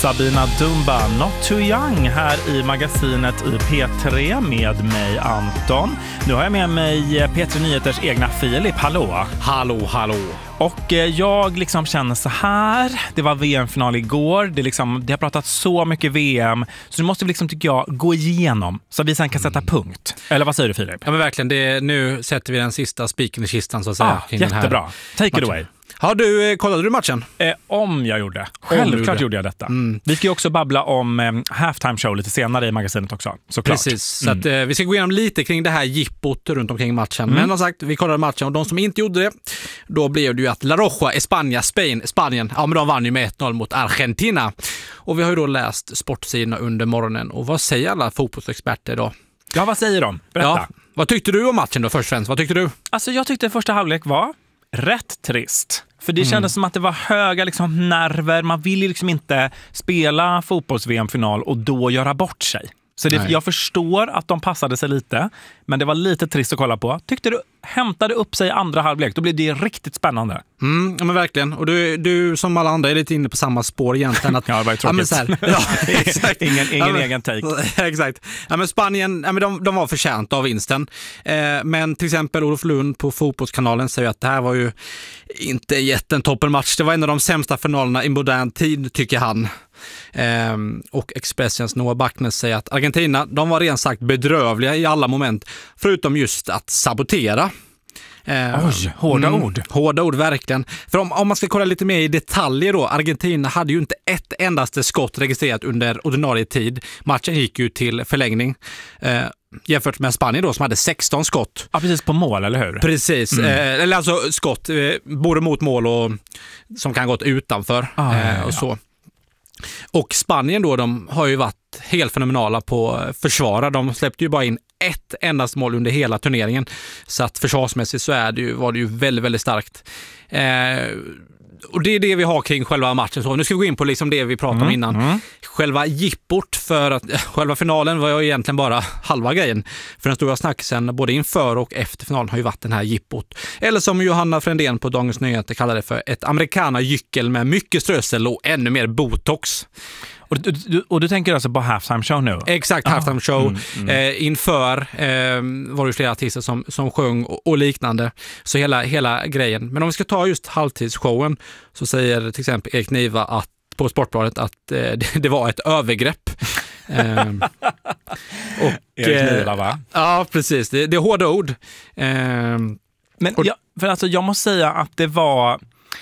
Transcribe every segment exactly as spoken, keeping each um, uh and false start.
Sabina Dumba, Not Too Young här i magasinet i P tre med mig Anton. Nu har jag med mig P tre Nyheters egna Filip. Hallå! Hallå, hallå! Och jag liksom känner så här, det var V M-final igår, det, liksom, det har pratat så mycket V M, så du måste liksom, tycker jag, gå igenom så att vi sen kan sätta punkt. Eller vad säger du, Filip? Ja men verkligen, det, nu sätter vi den sista spiken i kistan så att säga. Ah, jättebra, take it away. Har du, kollade du matchen? Eh, om jag gjorde. Självklart gjorde. gjorde jag detta. Mm. Vi ska ju också babbla om eh, halftime show lite senare i magasinet också. Såklart. Precis, mm. så att, eh, vi ska gå igenom lite kring det här jippot runt omkring matchen. Mm. Men som sagt, vi kollade matchen och de som inte gjorde det, då blev det ju att La Roja, España, Spain, Spanien, ja men de vann ju med ett noll mot Argentina. Och vi har ju då läst sportsidorna under morgonen. Och vad säger alla fotbollsexperter då? Ja, vad säger de? Berätta. Ja, vad tyckte du om matchen då först och främst? Vad tyckte du? Alltså jag tyckte första halvlek var rätt trist. För det mm. kändes som att det var höga liksom, nerver. Man vill ju liksom inte spela fotbolls-V M-final och då göra bort sig. Så det, jag förstår att de passade sig lite, men det var lite trist att kolla på. Tyckte du hämtade upp sig i andra halvlek, då blev det riktigt spännande. Mm, ja men verkligen. Och du, du som alla andra är lite inne på samma spår egentligen. Att, ja, det var ju tråkigt. Ja, men så här, ja, exakt. ingen ingen ja, men, egen take. Exakt. Ja, men Spanien, ja, men de, de var förtjänta av vinsten. Eh, men till exempel Olof Lund på Fotbollskanalen säger att det här var ju inte jätten toppen match. Det var en av de sämsta finalerna i modern tid, tycker han. Eh, och Expressens Noah Backnes säger att Argentina, de var rent sagt bedrövliga i alla moment, förutom just att sabotera. Eh, Oj, hårda mm, ord. Hårda ord, verkligen. För om, om man ska kolla lite mer i detaljer då, Argentina hade ju inte ett endaste skott registrerat under ordinarie tid. Matchen gick ju till förlängning. Eh, jämfört med Spanien då som hade sexton skott. Ja, precis på mål, eller hur? Precis, mm. eh, eller alltså skott eh, både mot mål och som kan gått utanför ah, eh, och ja. så. Och Spanien då, de har ju varit helt fenomenala på försvara. De släppte ju bara in ett endast mål under hela turneringen. Så att försvarsmässigt så är det ju, var det ju väldigt, väldigt starkt. Eh, och det är det vi har kring själva matchen. Så nu ska vi gå in på liksom det vi pratade mm, om innan. Mm. Själva jipport, för att äh, själva finalen var ju egentligen bara halva grejen. För den stora snacksen både inför och efter finalen har ju varit den här jipport. Eller som Johanna Frändén på Dagens Nyheter kallade det för ett amerikanajyckel med mycket strössel och ännu mer botox. Och du, du, och du tänker alltså på halftime show nu? Exakt, halftime show. Mm, mm. Eh, inför eh, var det flera artister som, som sjöng och, och liknande. Så hela, hela grejen. Men om vi ska ta just halvtidsshowen så säger till exempel Erik Niva att, på Sportbladet att eh, det, det var ett övergrepp. eh, och, Erik Niva, va? Ja, precis. Det, det är hårda ord. Eh, Men och, jag, för alltså, jag måste säga att det var...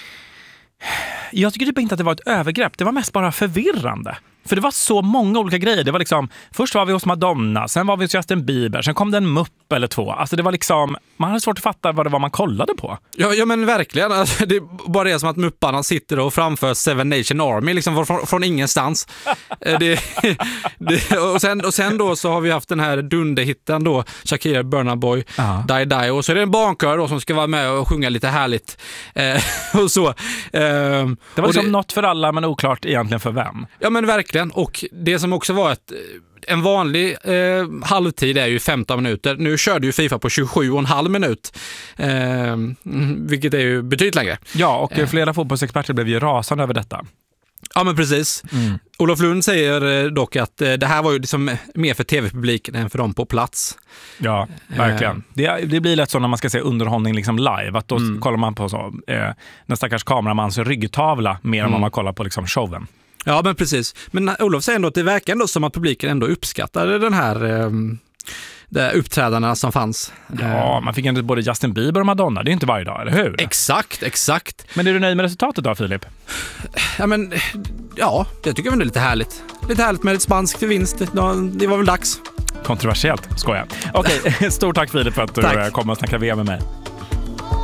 Jag tycker typ inte att det var ett övergrepp. Det var mest bara förvirrande. För det var så många olika grejer. Det var liksom, först var vi hos Madonna, sen var vi hos Justin Bieber, sen kom det en mupp eller två. Alltså det var liksom, man hade svårt att fatta vad det var man kollade på. Ja, ja men verkligen. Alltså, det är bara det som att mupparna sitter och framför Seven Nation Army liksom från, från ingenstans. det, det, och, sen, och sen då så har vi haft den här dunderhitten då, Shakira, Burna Boy, uh-huh. Die Die. Och så är det en barnkör då som ska vara med och sjunga lite härligt. Eh, och så. Eh, det var liksom det, något för alla men oklart egentligen för vem. Ja men verkligen. Och det som också var ett, en vanlig eh, halvtid är ju femton minuter. Nu körde ju FIFA på tjugosju och en halv minut. Eh, vilket är ju betydligt längre. Ja, och eh. flera fotbollsexperter blev ju rasande över detta. Ja, men precis. Mm. Olof Lund säger dock att det här var ju liksom mer för tv-publiken än för dem på plats. Ja, verkligen. Eh. Det, det blir lätt så när man ska se underhållning liksom live. Att då mm. kollar man på så, eh, den stackars kameramans ryggtavla mer mm. än vad man kollar på liksom showen. Ja, men precis. Men Olof säger ändå att det verkar ändå som att publiken ändå uppskattade den här eh, de uppträdarna som fanns. Ja, man fick ändå både Justin Bieber och Madonna. Det är inte varje dag, eller hur? Exakt, exakt. Men är du nöjd med resultatet då, Filip? Ja, men ja, jag tycker det är lite härligt. Lite härligt med ett spanskt vinst. Det var väl dags. Kontroversiellt, skojar. Okej, stort tack Filip för att du tack. kom och snackade V M med mig.